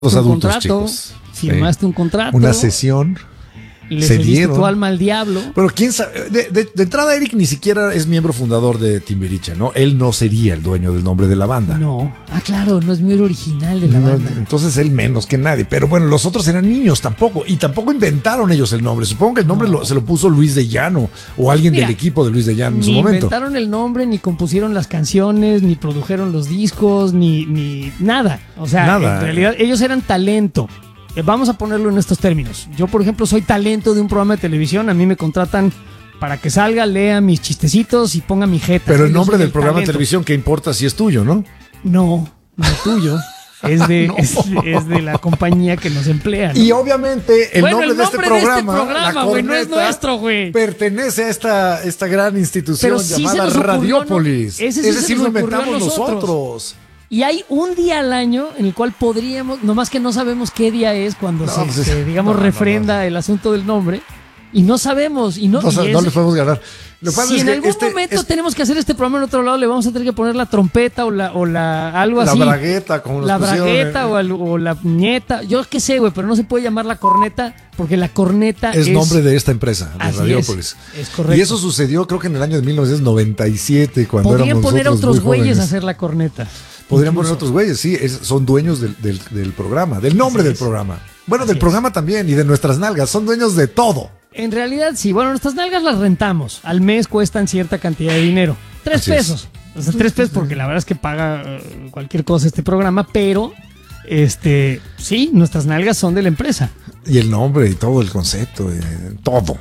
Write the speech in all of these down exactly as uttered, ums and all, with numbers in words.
Los un adultos, contrato, chicos. firmaste Sí. un contrato. Una sesión. Le se cediste dieron. tu alma al diablo. Pero quién sabe, de, de, de entrada Eric ni siquiera es miembro fundador de Timbiriche, ¿no? Él no sería el dueño del nombre de la banda. No. Ah, claro, no es miembro original de la No, banda. entonces él menos que nadie. Pero bueno, los otros eran niños tampoco. Y tampoco inventaron ellos el nombre. Supongo que el nombre No. lo, se lo puso Luis de Llano o alguien Mira, del equipo de Luis de Llano en su Ni momento. inventaron el nombre, ni compusieron las canciones, ni produjeron los discos, ni, ni nada. O sea, Nada. en realidad ellos eran talento. Eh, Vamos a ponerlo en estos términos. Yo, por ejemplo, soy talento de un programa de televisión. A mí me contratan para que salga, lea mis chistecitos y ponga mi jeta. Pero el Yo nombre soy del programa de talento. televisión, ¿qué importa si es tuyo, no? No, no es tuyo. Es de, No. es, es de la compañía que nos emplea, ¿no? Y obviamente el Bueno, nombre, el de este nombre de este programa, programa, la güey, no es corneta, nuestro, güey. pertenece a esta, esta gran institución Pero sí se llamada nos ocurrió, Radiopolis. ¿no? Ese sí se lo nos ocurrió a inventamos nosotros. nosotros. Y hay un día al año en el cual podríamos, nomás que no sabemos qué día es cuando No, se, pues, se, digamos, no, no, refrenda no. el asunto del nombre. Y no sabemos. Y no, No, y no es- le podemos ganar. Lo que pasa si es en que algún este- momento es- tenemos que hacer este programa en otro lado, le vamos a tener que poner la trompeta o la, o la algo la así. bragueta, como nos La pusieron, bragueta eh, o, al- o la nieta. Yo qué sé, güey, pero no se puede llamar la corneta porque la corneta es... es nombre de esta empresa, de Así Radiopolis. es, es correcto. Y eso sucedió creo que en el año de mil novecientos noventa y siete, cuando Podrían éramos poner a nosotros otros muy güeyes a jóvenes. hacer la corneta. Podrían Incluso. poner otros güeyes, sí, es- son dueños del, del, del programa, del nombre Así del es. programa. Bueno, Así del es. programa también y de nuestras nalgas, son dueños de todo. En realidad, sí. Bueno, nuestras nalgas las rentamos. Al mes cuestan cierta cantidad de dinero. Tres Así es. pesos. O sea, tres pesos porque la verdad es que paga eh, cualquier cosa este programa, pero este sí, nuestras nalgas son de la empresa. Y el nombre y todo el concepto, eh, todo.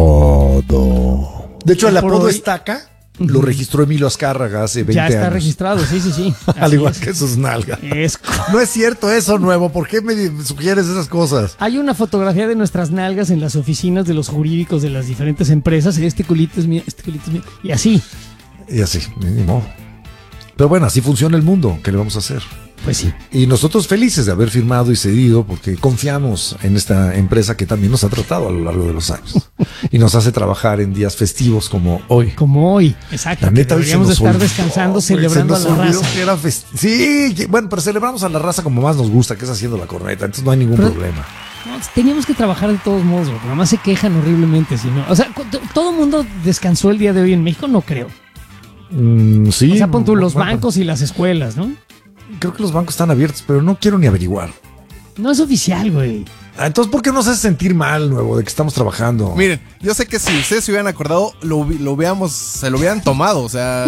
Todo. De hecho, el Por apodo hoy- Estaca lo registró Emilio Azcárraga hace veinte Ya está años. registrado, sí, sí, sí. Al Así igual es. que sus nalgas. Es- No es cierto eso, Nuevo. ¿Por qué me sugieres esas cosas? Hay una fotografía de nuestras nalgas en las oficinas de los jurídicos de las diferentes empresas. Este culito es mío, este culito es mío. Y así. Y así, ni modo. Pero bueno, así funciona el mundo. ¿Qué le vamos a hacer? Pues sí. Y nosotros felices de haber firmado y cedido porque confiamos en esta empresa que también nos ha tratado a lo largo de los años y nos hace trabajar en días festivos como hoy. Como hoy. Exacto. La que neta, hoy se deberíamos de nos estar olvidó, descansando, güey, celebrando a se la nos olvidó raza. que era fest- Sí, que- bueno, pero celebramos a la raza como más nos gusta, que es haciendo la corneta. Entonces no hay ningún Pero- problema. No, teníamos que trabajar de todos modos, porque además se quejan horriblemente. Si no, o sea, cu- t- todo el mundo descansó el día de hoy en México, no creo. Mm, sí. O sea, pon tú los bueno, bancos y las escuelas, ¿no? Creo que los bancos están abiertos, pero no quiero ni averiguar. No es oficial, güey. Ah, entonces, ¿por qué nos hace sentir mal, Nuevo, de que estamos trabajando? Miren, yo sé que si ustedes se hubieran acordado, lo, hubi- lo hubiéramos, se lo hubieran tomado, o sea.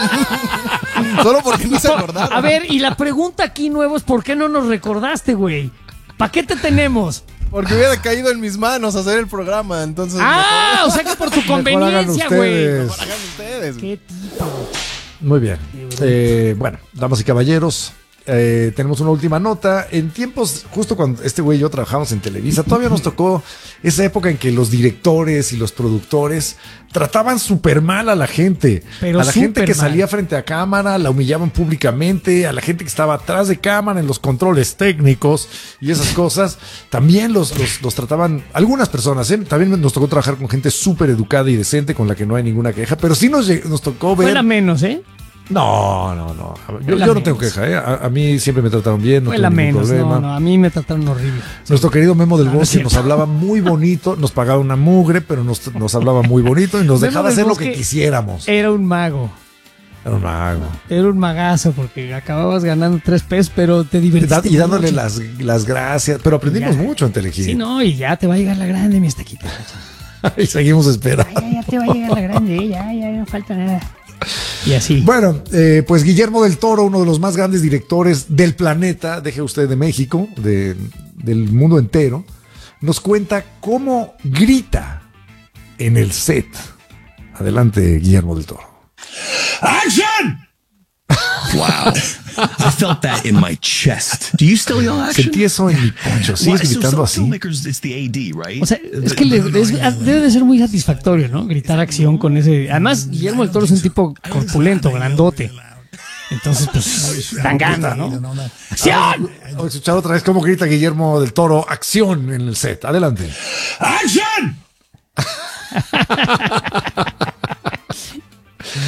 Solo porque no se acordaron. A ver, y la pregunta aquí nuevo es ¿por qué no nos recordaste, güey? ¿Para qué te tenemos? Porque hubiera caído en mis manos hacer el programa, entonces. Ah, o sea que por tu Mejor hagan conveniencia, güey. ustedes. mejor hagan ustedes. Qué tipo. Muy bien. Eh, bueno, damas y caballeros, eh, tenemos una última nota. En tiempos, justo cuando este güey y yo trabajamos en Televisa, todavía nos tocó esa época en que los directores y los productores trataban súper mal a la gente. Pero a la gente súper que mal. salía frente a cámara, la humillaban públicamente, a la gente que estaba atrás de cámara en los controles técnicos y esas cosas. También los, los, los trataban, algunas personas, ¿eh? También nos tocó trabajar con gente súper educada y decente con la que no hay ninguna queja, pero sí nos, lleg- nos tocó ver... Fue la menos, ¿eh? No, no, no. A ver, Yo, Fue la yo no tengo menos. queja, ¿eh? A, a mí siempre me trataron bien, no Fue tengo la ningún menos. problema. No, no, a mí me trataron horrible. Nuestro querido Memo del No, no es Bosque nos cierto. hablaba muy bonito, nos pagaba una mugre, pero nos, nos hablaba muy bonito y nos Memo dejaba del hacer lo Bosque que quisiéramos. Era un mago. Era un mago. Era un magazo porque acababas ganando tres pesos, pero te Da- divertiste. Y dándole mucho. las, las gracias, pero aprendimos Ya. mucho en Telehit. Sí, no, y ya te va a llegar la grande, mi estaquita. Y seguimos esperando. Ya, ya te va a llegar la grande, ya, ya, no falta nada. Y así. Bueno, eh, pues Guillermo del Toro, uno de los más grandes directores del planeta, deje usted de México, de, del mundo entero, nos cuenta cómo grita en el set. Adelante, Guillermo del Toro. Action! Wow. I felt that in my chest. Do you still yell action? Sentí eso en mi pecho. Why? ¿Sigues So gritando some así? filmmakers, it's the A D, right? O sea, es que le- es- debe de ser muy satisfactorio, ¿no? Gritar acción con ese. Además, Guillermo del Toro es un tipo corpulento, grandote. Entonces, pues, tangando, ¿no? ¡Acción! Vamos a escuchar otra vez cómo grita Guillermo del Toro. Acción en el set. Adelante. Action!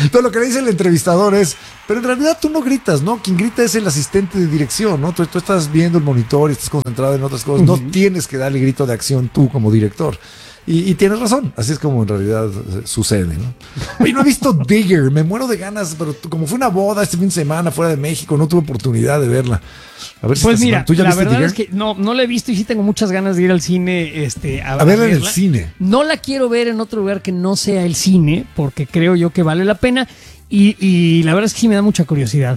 Todo lo que le dice el entrevistador es, pero en realidad tú no gritas, ¿no? Quien grita es el asistente de dirección, ¿no? Tú, tú estás viendo el monitor y estás concentrado en otras cosas. Uh-huh. No tienes que darle grito de acción tú como director. Y, y tienes razón, así es como en realidad sucede, ¿no? Oye, no he visto Digger, me muero de ganas, pero como fue una boda este fin de semana fuera de México, no tuve oportunidad de verla. A ver si pues mira, ¿tú ya la viste verdad Digger? es que no, no la he visto y sí tengo muchas ganas de ir al cine este, a, a verla en el cine. No la quiero ver en otro lugar que no sea el cine, porque creo yo que vale la pena. Y, y la verdad es que sí me da mucha curiosidad.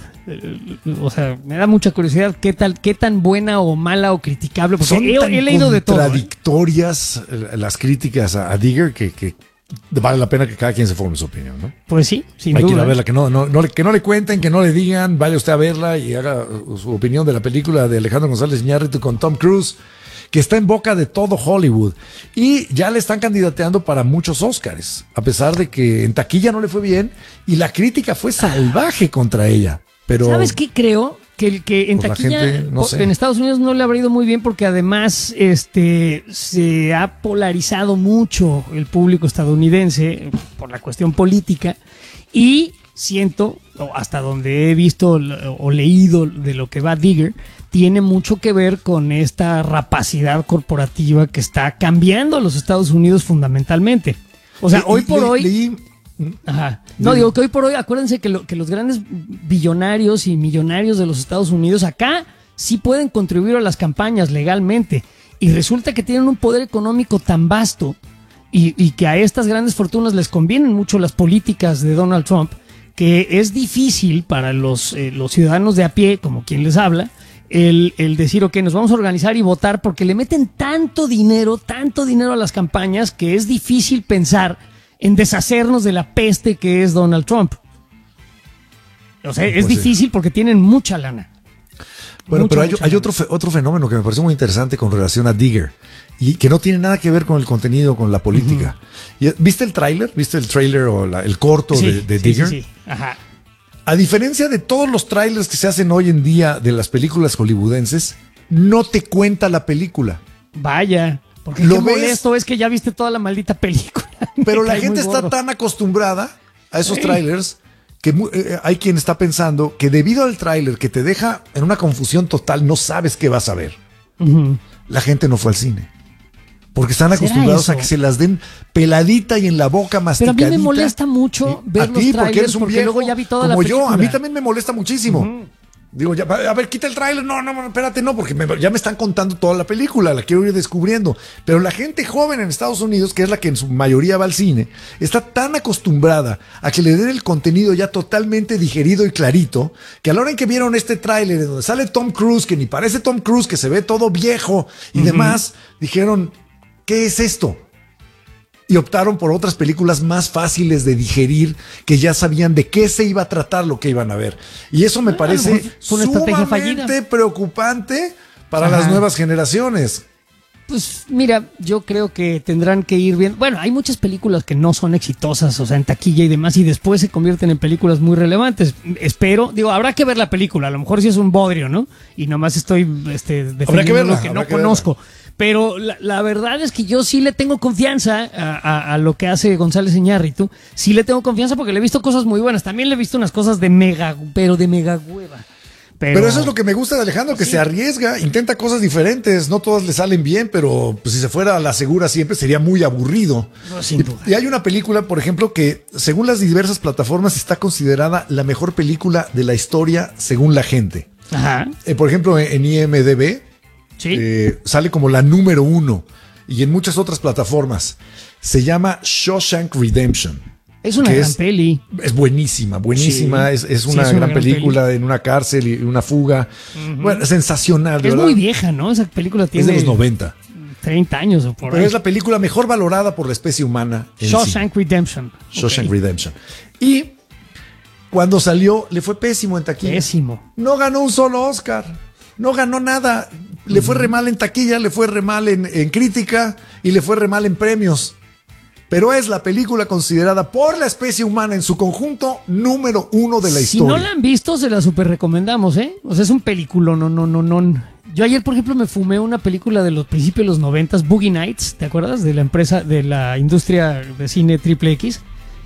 O sea, me da mucha curiosidad qué tal, qué tan buena o mala o criticable. Porque Son he, tan he leído de todo. Contradictorias ¿eh? las críticas a, a Digger que, que vale la pena que cada quien se forme su opinión, ¿no? Pues sí, sin Hay duda. que ir a verla, que no, no, no, que no le cuenten, que no le digan, vaya usted a verla y haga su opinión de la película de Alejandro González Iñárritu con Tom Cruise, que está en boca de todo Hollywood. Y ya le están candidateando para muchos Óscares, a pesar de que en taquilla no le fue bien y la crítica fue salvaje contra ella. Pero ¿sabes qué creo? Que, que en pues taquilla, gente, no sé. en Estados Unidos no le habrá ido muy bien porque además este, se ha polarizado mucho el público estadounidense por la cuestión política y siento, o hasta donde he visto o leído de lo que va Digger, tiene mucho que ver con esta rapacidad corporativa que está cambiando a los Estados Unidos fundamentalmente. O sea, Le- hoy por le- hoy... leí- Ajá. No, digo que hoy por hoy, acuérdense que, lo, que los grandes billonarios y millonarios de los Estados Unidos acá sí pueden contribuir a las campañas legalmente. Y resulta que tienen un poder económico tan vasto y, y que a estas grandes fortunas les convienen mucho las políticas de Donald Trump, que es difícil para los, eh, los ciudadanos de a pie, como quien les habla, el, el decir, ok, nos vamos a organizar y votar, porque le meten tanto dinero, tanto dinero a las campañas, que es difícil pensar en deshacernos de la peste que es Donald Trump. O sea, Pues es sí. difícil porque tienen mucha lana. Bueno, Mucha, pero hay, mucha hay lana. otro, fe- otro fenómeno que me pareció muy interesante con relación a Digger y que no tiene nada que ver con el contenido, con la política. Y, ¿viste el tráiler? ¿Viste el tráiler o la- el corto Sí, de, de sí, Digger? sí, sí. Ajá. A diferencia de todos los trailers que se hacen hoy en día de las películas hollywoodenses, no te cuenta la película. Vaya. Porque Lo qué ves, molesto es que ya viste toda la maldita película. pero Me la cae gente muy está gordo. tan acostumbrada a esos Sí. trailers que mu- eh, hay quien está pensando que debido al tráiler que te deja en una confusión total, no sabes qué vas a ver. Ujú. La gente no fue al cine. Porque están ¿Será acostumbrados a eso? que se las den peladita y en la boca Pero a masticadita. mí me molesta mucho Y ver a los ti, porque trailers eres un porque viejo luego ya vi toda la como yo. A mí película. también me molesta muchísimo. Digo, ya, a ver, quita el tráiler. No, no, no, espérate, no, porque me- ya me están contando toda la película, la quiero ir descubriendo. Pero la gente joven en Estados Unidos, que es la que en su mayoría va al cine, está tan acostumbrada a que le den el contenido ya totalmente digerido y clarito, que a la hora en que vieron este tráiler en donde sale Tom Cruise, que ni parece Tom Cruise, que se ve todo viejo y demás, dijeron, ¿qué es esto? Y optaron por otras películas más fáciles de digerir, que ya sabían de qué se iba a tratar lo que iban a ver. Y eso me Ah, parece a lo mejor fue una estrategia sumamente fallida. preocupante para Ajá. las nuevas generaciones. Pues mira, yo creo que tendrán que ir bien. Bueno, hay muchas películas que no son exitosas, o sea, en taquilla y demás, y después se convierten en películas muy relevantes. Espero, digo, habrá que ver la película, a lo mejor sí es un bodrio, ¿no? Y nomás estoy este, defendiendo verla, lo que habrá no que conozco. Pero la, la verdad es que yo sí le tengo confianza a, a- a lo que hace González Iñárritu. Sí le tengo confianza porque le he visto cosas muy buenas. También le he visto unas cosas de mega, pero de mega hueva. Pero, Pero eso es lo que me gusta de Alejandro, que Sí. se arriesga, intenta cosas diferentes, no todas le salen bien, pero pues, si se fuera a la segura siempre sería muy aburrido. No, sin Y- duda. Y hay una película, por ejemplo, que según las diversas plataformas está considerada la mejor película de la historia según la gente. Ajá, Eh, por ejemplo, en, en I M D B sí. eh, sale como la número uno y en muchas otras plataformas. Se llama Shawshank Redemption. es una que gran es- peli. Es buenísima, buenísima. Sí. Es, es Sí, una es una gran, gran película en una cárcel y una fuga. Bueno, sensacional, de Es verdad. muy vieja, ¿no? Esa película Es tiene de los noventa. treinta años o por Pero ahí. es la película mejor valorada por la especie humana. en Shawshank Redemption. cine. Shawshank Ok. Redemption. Y cuando salió, le fue pésimo en taquilla. Pésimo. No ganó un solo Oscar. No ganó nada. Le fue re mal en taquilla, le fue re mal en, en crítica y le fue re mal en premios. Pero es la película considerada por la especie humana en su conjunto número uno de la Si historia. no la han visto, se la super recomendamos, ¿eh? O sea, es un película, no, no, no, no. Yo ayer, por ejemplo, me fumé una película de los principios de los noventas, Boogie Nights, ¿te acuerdas? De la empresa, de la industria de cine Triple X.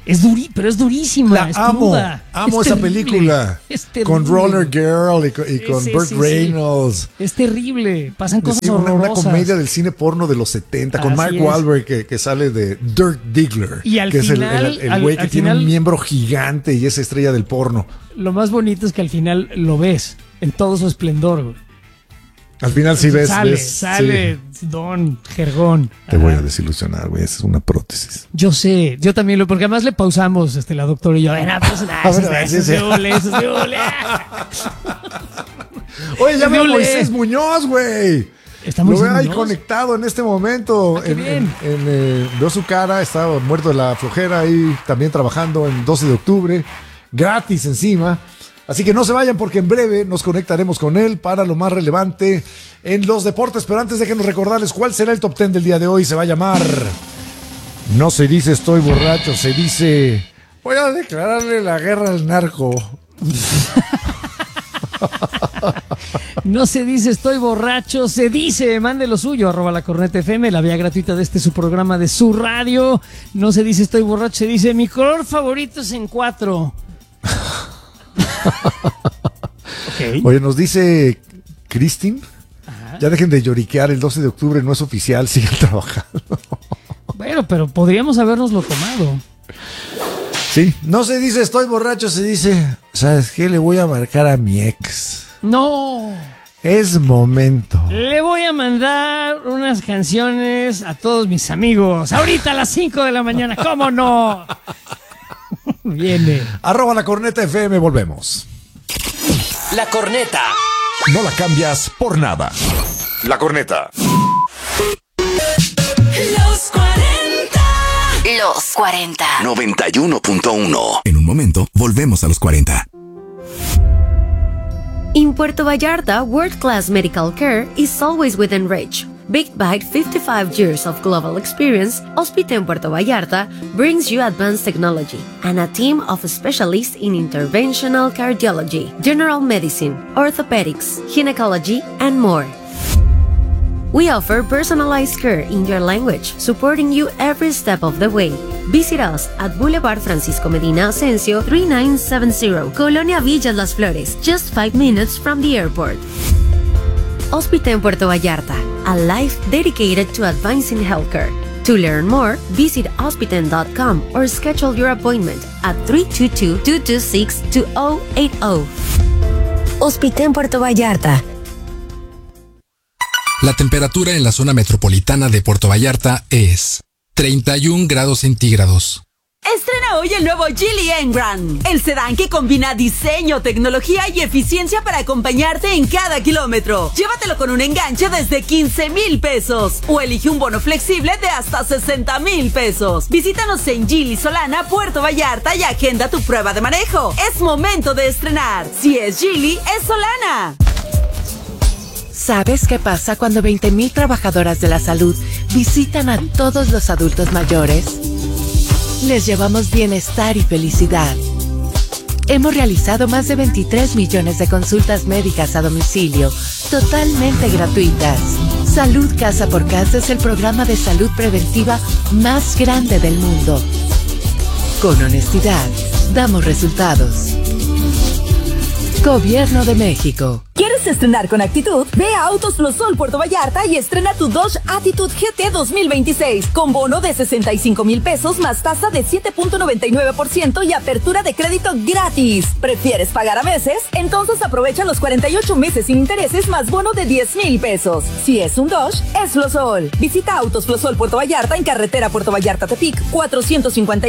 Es duri, pero es durísima. La es amo, cruda, amo es esa terrible, película. es terrible. Con Roller Girl y con, y con Sí, Burt sí, sí. Reynolds. Es terrible. Pasan cosas Sí, una, horrorosas. una comedia del cine porno de los setenta con Así Mark es. Wahlberg que, que sale de Dirk Diggler, Y al que final- es el- el el al- güey que al tiene final- un miembro gigante y es estrella del porno. Lo más bonito es que al final lo ves en todo su esplendor. Güey. Al final sí ves. sale, ves, sale sí. Don Jergón. Te voy a Ajá. desilusionar, güey. Esa es una prótesis. Yo sé, yo también lo, porque además le pausamos, este, la doctora y yo. "Ay, no, pues, nah, A eso ver, es- sí, eso es sí. de ole, eso es de ole". Oye, ya veo a Ole. Moisés Muñoz, güey. Está Lo Moisés veo ahí Muñoz. conectado en este momento. Ah, qué en, bien. en- en, eh, veo su cara, estaba muerto de la flojera ahí, también trabajando en doce de octubre, gratis encima. Así que no se vayan porque en breve nos conectaremos con él para lo más relevante en los deportes. Pero antes déjenos recordarles cuál será el top ten del día de hoy. Se va a llamar No se dice estoy borracho, se dice voy a declararle la guerra al narco. No se dice estoy borracho, se dice mande lo suyo, arroba la corneta F M, la vía gratuita de este su programa de su radio. No se dice estoy borracho, se dice mi color favorito es en cuatro. Ok. Oye, nos dice Cristin, ya dejen de lloriquear, el doce de octubre no es oficial, sigan trabajando. Bueno, pero podríamos habernoslo tomado. Sí, no se dice estoy borracho, se dice, ¿sabes qué? Le voy a marcar a mi ex. No, Es momento. le voy a mandar unas canciones a todos mis amigos. Ahorita a las cinco de la mañana, ¿cómo no? Viene. Arroba la corneta F M, volvemos. La corneta. No la cambias por nada. La corneta. Los cuarenta. Los cuarenta. noventa y uno punto uno. En un momento, volvemos a los cuarenta. In Puerto Vallarta, world-class medical care is always within reach. Backed by fifty-five years of global experience, Hospital Puerto Vallarta brings you advanced technology and a team of specialists in interventional cardiology, general medicine, orthopedics, gynecology, and more. We offer personalized care in your language, supporting you every step of the way. Visit us at Boulevard Francisco Medina Asensio thirty-nine seventy, Colonia Villas Las Flores, just five minutes from the airport. Hospital Puerto Vallarta, a life dedicated to advancing healthcare. To learn more, visit hospital dot com or schedule your appointment at three two two, two two six, two zero eight zero. Hospital Puerto Vallarta. La temperatura en la zona metropolitana de Puerto Vallarta es treinta y un grados centígrados. Estrena hoy el nuevo Geely N-Gran, el sedán que combina diseño, tecnología y eficiencia para acompañarte en cada kilómetro. Llévatelo con un enganche desde quince mil pesos o elige un bono flexible de hasta sesenta mil pesos. Visítanos en Geely Solana, Puerto Vallarta y agenda tu prueba de manejo. Es momento de estrenar. Si es Geely, es Solana. ¿Sabes qué pasa cuando veinte mil trabajadoras de la salud visitan a todos los adultos mayores? Les llevamos bienestar y felicidad. Hemos realizado más de veintitrés millones de consultas médicas a domicilio, totalmente gratuitas. Salud Casa por Casa es el programa de salud preventiva más grande del mundo. Con honestidad, damos resultados. Gobierno de México. ¿Quieres estrenar con actitud? Ve a Autos Plus Sol Puerto Vallarta y estrena tu Dodge Attitude G T dos mil veintiséis con bono de sesenta y cinco mil pesos más tasa de siete punto noventa y nueve por ciento y apertura de crédito gratis. ¿Prefieres pagar a meses? Entonces aprovecha los cuarenta y ocho meses sin intereses más bono de diez mil pesos. Si es un Dodge, es Plus Sol. Visita Autos Plus Sol Puerto Vallarta en carretera Puerto Vallarta Tepic cuatrocientos cincuenta y